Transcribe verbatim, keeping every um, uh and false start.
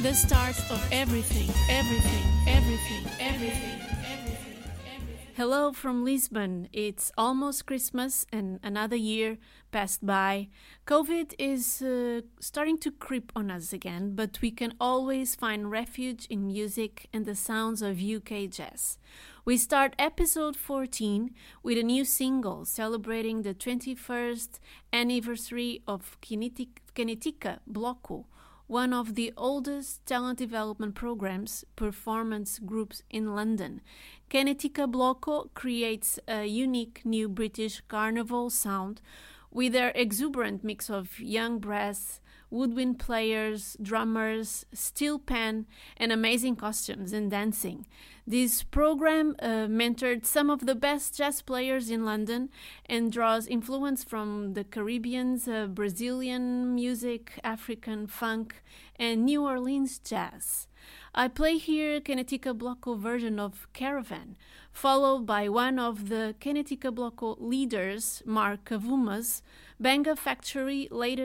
The start of everything, everything, everything, everything, everything, everything. Hello from Lisbon. It's almost Christmas and another year passed by. COVID is uh, starting to creep on us again, but we can always find refuge in music and the sounds of U K jazz. We start episode fourteen with a new single celebrating the twenty-first anniversary of Kinetica Bloco, one of the oldest talent development programs performance groups in London. Kinetica Bloco creates a unique new British carnival sound with their exuberant mix of young brass, woodwind players, drummers, steel pan, and amazing costumes and dancing. This program uh, mentored some of the best jazz players in London and draws influence from the Caribbean's uh, Brazilian music, African funk, and New Orleans jazz. I play here Kinetica Bloco version of Caravan, followed by one of the Kinetica Bloco leaders, Mark Kavuma's Banga Factory latest